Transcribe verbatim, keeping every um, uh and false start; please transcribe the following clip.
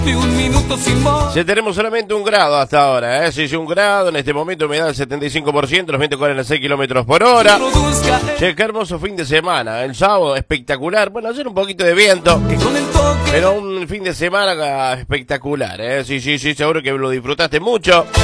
un minuto sin voz. Ya tenemos solamente un grado hasta ahora, ¿eh? Sí, sí, un grado. En este momento me da el setenta y cinco por ciento, los vientos cuarenta y seis kilómetros por hora. Che, qué hermoso fin de semana. El sábado espectacular. Bueno, hacer un poquito de viento, pero un fin de semana espectacular, ¿eh? Sí, sí, sí, seguro que lo disfrutaste mucho.